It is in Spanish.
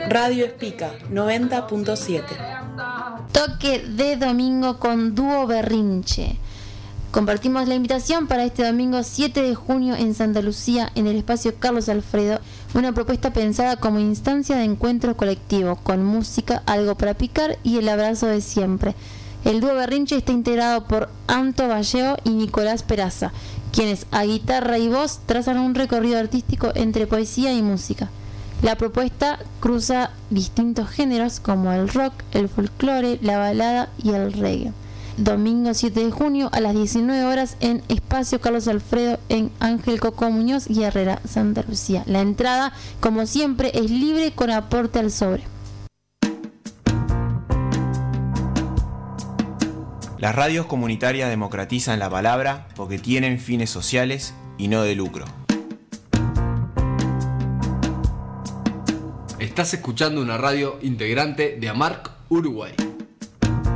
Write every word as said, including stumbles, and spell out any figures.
Radio Espica noventa punto siete. Toque de domingo con Dúo Berrinche. Compartimos la invitación para este domingo siete de junio en Santa Lucía, en el espacio Carlos Alfredo, una propuesta pensada como instancia de encuentro colectivo, con música, algo para picar y el abrazo de siempre. El dúo Berrinche está integrado por Anto Valleo y Nicolás Peraza, quienes a guitarra y voz trazan un recorrido artístico entre poesía y música. La propuesta cruza distintos géneros como el rock, el folclore, la balada y el reggae. Domingo siete de junio a las diecinueve horas en Espacio Carlos Alfredo en Ángel Coco Muñoz y Herrera, Santa Lucía. La entrada, como siempre, es libre con aporte al sobre. Las radios comunitarias democratizan la palabra porque tienen fines sociales y no de lucro. Estás escuchando una radio integrante de AMARC Uruguay.